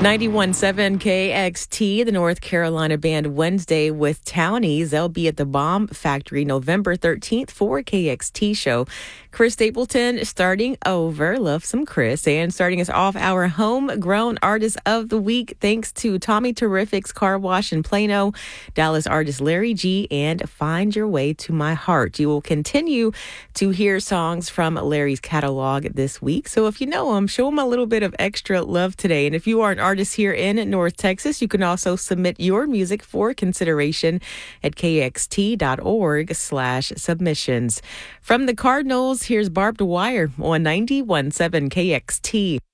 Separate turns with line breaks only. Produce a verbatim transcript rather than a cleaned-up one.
ninety-one point seven K X T, the North Carolina band Wednesday with Townies. They'll be at the Bomb Factory November thirteenth for a K X T show. Chris Stapleton starting over. Love some Chris. And starting us off, our homegrown artist of the week, thanks to Tommy Terrific's Car Wash in Plano, Dallas artist Larry G, and Find Your Way to My Heart. You will continue to hear songs from Larry's catalog this week. So if you know him, show him a little bit of extra love today. And if you are an artist here in North Texas, you can also submit your music for consideration at kxt.org slash submissions. From the Cardinals, here's Barbed Wire on ninety-one point seven K X T.